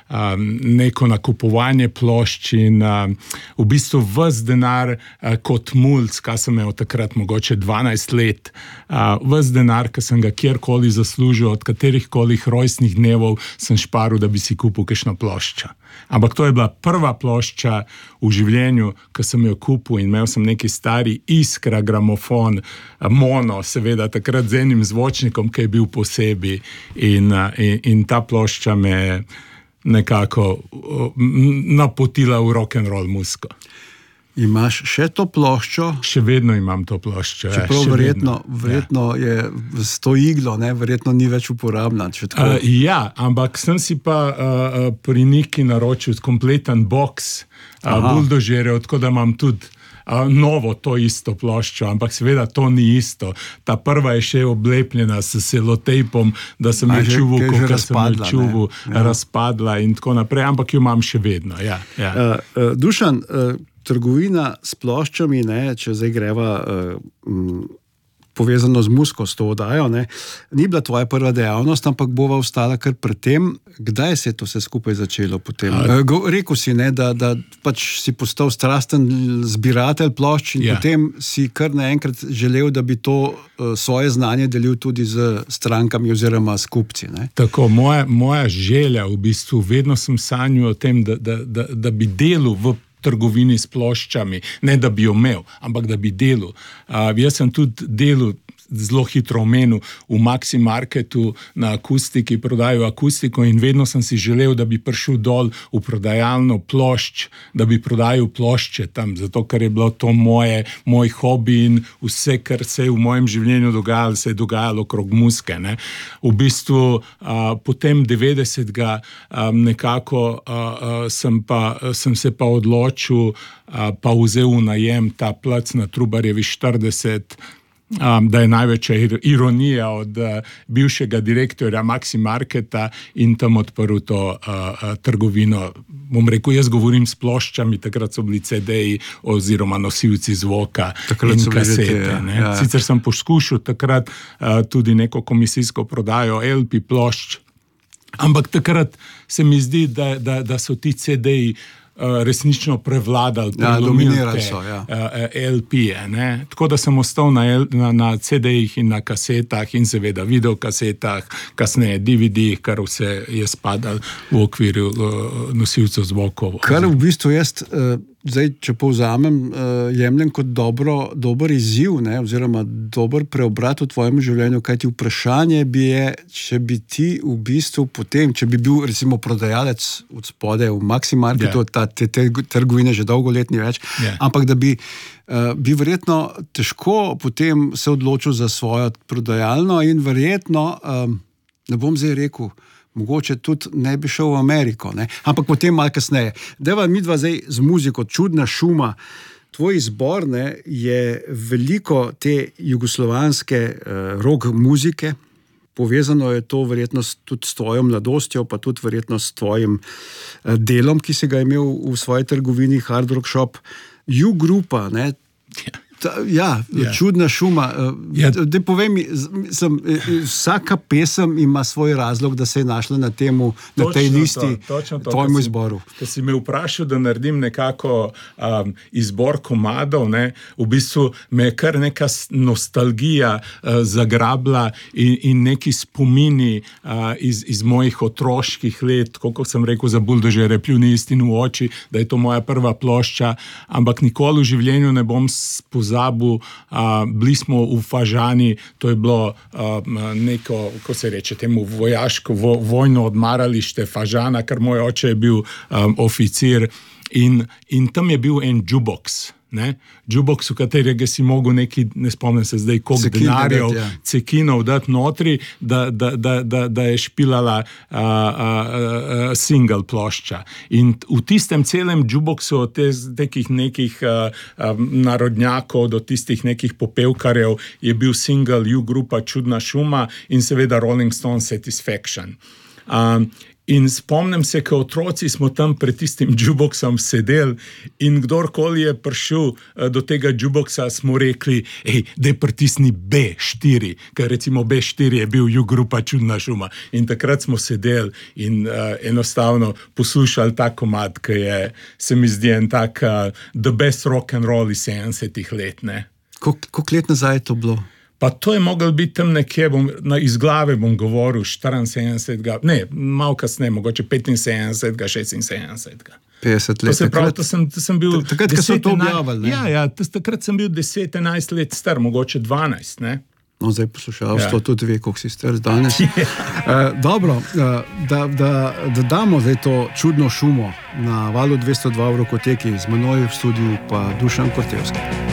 neko nakupovanje plošč in v bistvu ves denar kot mulc, kaj sem imel takrat mogoče 12 let, ves denar, ki sem ga kjerkoli zaslužil, od katerihkoli rojstnih dnevov sem šparil, da bi si kupil kakšno ploščo. Ampak to je bila prva plošča v življenju, ki sem jo kupil in imel sem neki stari Iskra gramofon, mono, seveda takrat z enim zvočnikom, ki je bil posebej in ta plošča me nekako napotila v rock'n'roll muziko. Imaš še to ploščo? Še vedno imam to ploščo. Čeprav verjetno je s to iglo, verjetno ni več uporabna. Ampak sem si pa pri Niki naročil kompleten boks buldožerjev, tako da imam tudi novo to isto ploščo, ampak seveda to ni isto. Ta prva je še oblepljena s selotejpom, da sem jo čuval, kako sem jo čuval, razpadla in tako naprej, ampak jo imam še vedno. Dušan, trgovina s ploščami, če zdaj greva povezano z muziko, s to oddajo, ni bila tvoja prva dejavnost, ampak bova ostala kar pred tem. Kdaj se je to vse skupaj začelo potem? Rekel si, da pač si postal strasten zbiratelj plošč in potem si kar naenkrat želel, da bi to svoje znanje delil tudi z strankami oziroma s kupci. Tako, moja želja v bistvu, vedno sem sanjal o tem, da bi delal v trgovini s ploščami, ne da bi jo imel, ampak da bi delal. Jaz sem tudi delal, zelo hitro omenil, v Maxi Marketu na akustiki, prodajo akustiko in vedno sem si želel, da bi prišel dol v prodajalno plošč, da bi prodajal plošče tam, zato ker je bilo to moj hobi in vse, kar se je v mojem življenju dogajalo, se je dogajalo okrog muzike. V bistvu potem 90-ga nekako sem se pa odločil, pa vzel v najem ta plac na Trubarjevi 40, da je največja ironija od bivšega direktorja Maxi Marketa in tam odprl to trgovino. Bom rekel, jaz govorim s ploščami, takrat so bili CD-ji oziroma nosilci zvoka in kasete. Sicer sem poskušal takrat tudi neko komisijsko prodajo LP plošč, ampak takrat se mi zdi, da so ti CD-ji resnično prevladali, dominirali so, LP-je. Tako da sem ostal na CD-jih in na kasetah in seveda videokasetah, kasneje DVD-jih, kar vse je spadalo v okviru nosilcev zvokov. Kar v bistvu jaz, zdaj, če povzamem, jemljem kot dober izziv, oziroma dober preobrat v tvojem življenju, kajti vprašanje je, če bi ti v bistvu potem, če bi bil recimo prodajalec od spodaj v Maxi Marketu, te trgovine že dolgo let ni več, ampak da bi verjetno težko potem se odločil za svojo prodajalno in verjetno, ne bom zdaj rekel, mogoče tudi ne bi šel v Ameriko, ampak potem malo kasneje. Deva midva zdaj z muziko, Čudna šuma. Tvoj izbor je veliko te jugoslovanske rock muzike, povezano je to verjetno tudi s tvojo mladostjo, pa tudi verjetno s tvojim delom, ki si ga imel v svoji trgovini Hard Rock Shop. U-grupa, Čudna šuma. Daj povej mi, vsaka pesem ima svoj razlog, da se je našla na tej listi tvojemu izboru. Ko si me vprašal, da naredim nekako izbor komadov, v bistvu me je kar neka nostalgija zagrabla in neki spomini iz mojih otroških let, kot sem rekel za buldožere, pljuni istinu v oči, da je to moja prva plošča, ampak nikoli v življenju ne bom pozabil, bili smo v Fažani, to je bilo neko, ko se reče temu, vojaško vojno odmaralište Fažana, ker moj oče je bil oficir in tam je bil en jukebox. Jukebox, v katerega si mogel neki, ne spomnim se zdaj, koliko denarjev, cekinov dati notri, da je špilala single plošča. In v tistem celem jukeboxu od tekih nekih narodnjakov do tistih nekih popevkarjev je bil single U-grupa Čudna šuma in seveda Rolling Stone Satisfaction. In spomnim se, ko otroci smo tam pred tistim jukeboxom sedeli in kdorkoli je prišel do tega jukeboxa, smo rekli, daj pritisni B4, ker recimo B4 je bil Jugrupa Čudna šuma. In takrat smo sedeli in enostavno poslušali ta komad, ki je, se mi zdi, en tak the best rock and roll iz 70-ih let, ne. Koliko let nazaj je to bilo? Pa to je moglo biti tam nekje, iz glave bom govoril, 74, ne, malo kasneje, mogoče 75, 76. 50 let. To se pravi, to sem bil... Takrat, ko so to objavili, ne? Ja, takrat sem bil 10-11 let star, mogoče 12, ne? No, zdaj poslušalstvo tudi ve, koliko si star danes. Dobro, da damo zdaj to čudno šumo na valu 202 v Rokoteki, z menoj v studiu pa Dušan Kortevski.